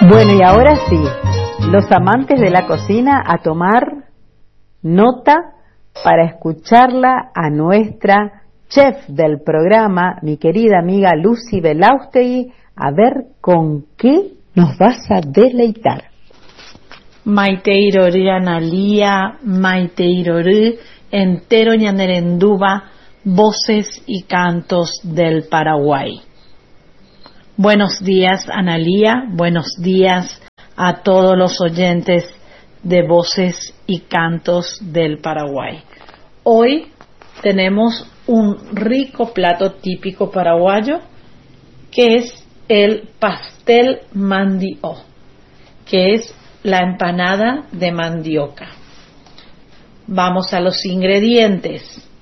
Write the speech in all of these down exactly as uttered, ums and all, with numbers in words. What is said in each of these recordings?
Bueno, y ahora sí, los amantes de la cocina a tomar nota para escucharla a nuestra chef del programa, mi querida amiga Lucy Belaustegui, a ver con qué nos vas a deleitar. Maiteirorы Analía, Maiteirorы entero ñanerenduba, voces y cantos del Paraguay. Buenos días, Analía, buenos días a todos los oyentes de Voces y Cantos del Paraguay. Hoy tenemos un rico plato típico paraguayo que es el pastel mandio, que es la empanada de mandioca. Vamos a los ingredientes.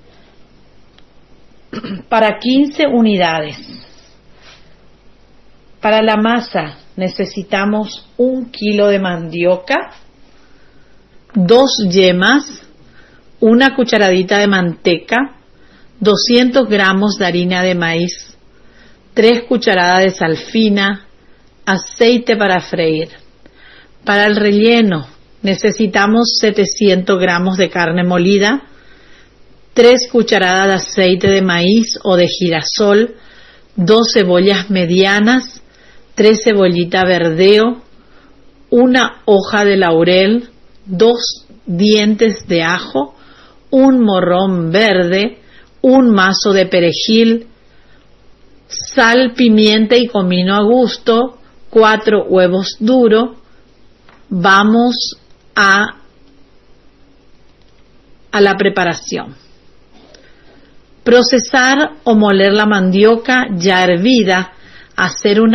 Para quince unidades. Para la masa necesitamos un kilo de mandioca, dos yemas, una cucharadita de manteca, doscientos gramos de harina de maíz, tres cucharadas de sal fina, aceite para freír. Para el relleno necesitamos setecientos gramos de carne molida, tres cucharadas de aceite de maíz o de girasol, dos cebollas medianas, tres cebollitas verdeo, una hoja de laurel, dos dientes de ajo, un morrón verde, un mazo de perejil, sal, pimienta y comino a gusto, cuatro huevos duros. Vamos a, a la preparación. Procesar o moler la mandioca ya hervida, hacer una